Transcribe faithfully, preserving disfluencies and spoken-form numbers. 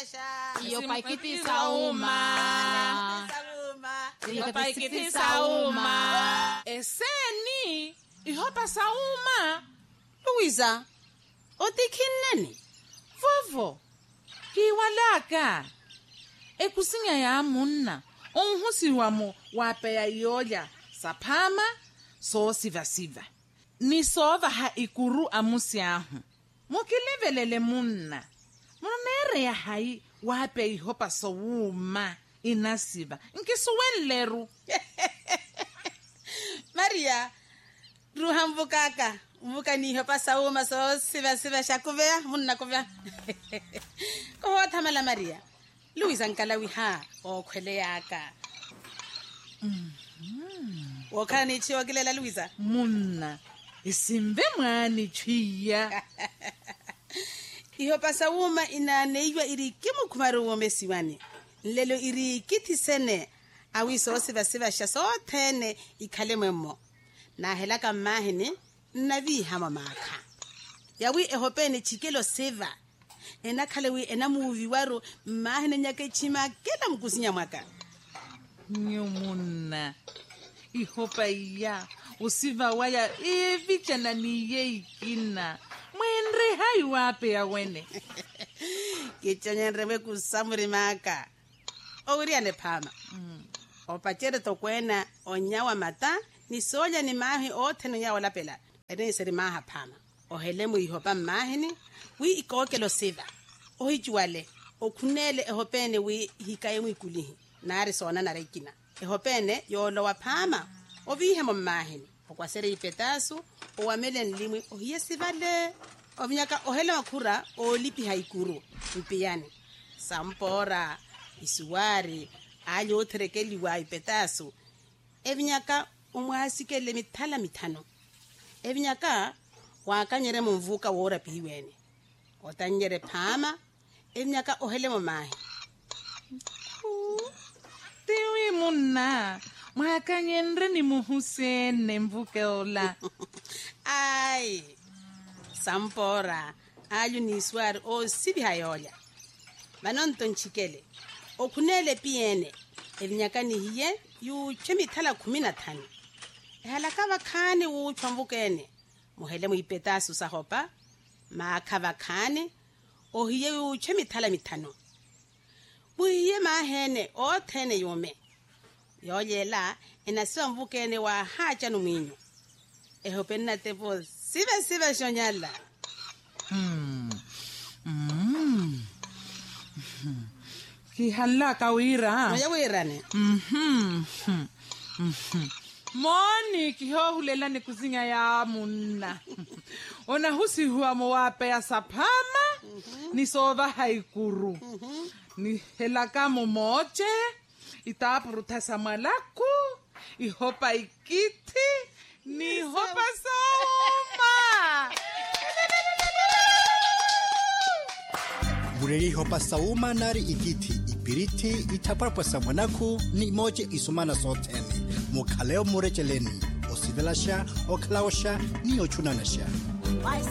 sivasha Ihopa ikitisa uma Ihopa ikitisa uma Eseni ihopa sauma Luisa otikhineni Vovo Kiwalaka Ekusinya ya munna Onhusi wamo wapeya yoya Sapama So siva siva Nisova ha ikuru amusiahu Mukilevelele munna Munere ya hai wape ihopa sowuma inasiva Nkisuwenleru Maria Ruha mvukaka Mvuka ni ihopa sauma so siva siva shakuvea munna kuvea Koho tamala Maria Luisa nkalawi ha okhwele yaka Mm-hmm. Wakani chiwa kilela Luisa Munna Isimbe mwani chiya Ihopa sauma ina neiwa iri kimu kumaru womesiwani Lelo iri kiti sene Awi so siva siva shaso tene ikale mwemo Na helaka mahini Navi hama maka Yawi ehopeni chikelo seva Ena kalewi ena muvi waru Mahini nyake chima kela mkusinya mwaka Nyumuna Ihopa iya Usiva waya Evicha na niye ikina Mwenre hai wape ya wene Kichonye nrewe kusamuri maka Ouriane pama mm. Opachere tokwena Onyawa mata Ni soja ni mahi ote nunyawa lapela Ede niseri maha pama Ohelemu ihopa mahini Wi ikokelo siva Ohijuale Okunele ehopene wi hikaye mwikulihi Nari sona narekina Ehopene yolo wa pama Ovihemo mahini Okwasere ipetasu Owamele nlimwi Ohiye sivale Ovinyaka ohele wakura Olipi haikuru Mpiyani Sampora Isuwari Ali oterekeli wa ipetasu Evinyaka Umwasikele mitala mitano Evinyaka Wakanyere mvuka wora piweni Otanyere pama Evinyaka ohele mamahi Tiwi munna Mwakanyendre ni muhusene mvuke ola Ai Sampora Alu ni swar o sibi hayolia Manonton chikele Okunele piene Evinyaka ni hiye Yu chemi tala kumina tani Ehalaka wakane uu chwambukene Muhele muipetasu sahopa Maaka wakane Ohiye yu chemi tala mitano Buhiye mahene o tene yume Yoyela Enasiwa mvukene wa hacha numinyo Ehopena tepo Sive sive shonyala Hmm Hmm Kihalaka wira Moja wirane Mhm Mhm Moni kiho hulela ni kuzinga ya munna Ona husi huwa mwape ya sapama mm -hmm. Ni sova haikuru mm -hmm. Ni helaka momoche Itapruta samalaku Ihopa ikiti Ni hopa sauma Mureri hopa sauma nari ikiti Ipiriti itaparpa samanaku Ni moje isumana sotene Mukaleo murecheleni Osivelasha, oklaosha, ni ochunanasha.